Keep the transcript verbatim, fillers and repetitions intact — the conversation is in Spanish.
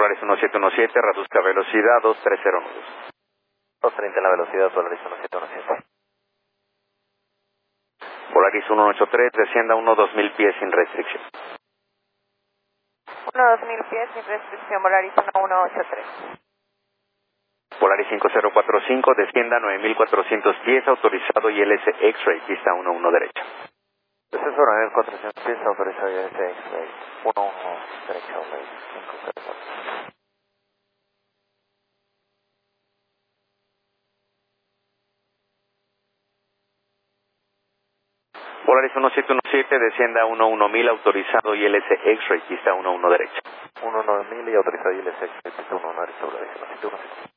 Polaris uno siete uno siete, reduzca velocidad, dos treinta nudos. dos treinta en la velocidad, Polaris uno siete uno siete. Polaris uno ocho tres, descienda uno dos mil pies sin restricción. uno dos mil pies sin restricción, Polaris uno ocho tres. Polaris cinco cero cuatro cinco, descienda nueve mil cuatrocientos pies, autorizado I L S X-Ray, pista uno uno derecha. Descenso nueve mil cuatrocientos pies, autorizado I L S X-Ray, uno uno derecha, cinco cero cuatro. Polaris uno siete uno siete, descienda uno uno mil, autorizado I L S X-Ray, pista uno uno derecha. uno nueve mil y autorizado I L S X-Ray, pista uno uno derecha, Polaris uno siete uno siete.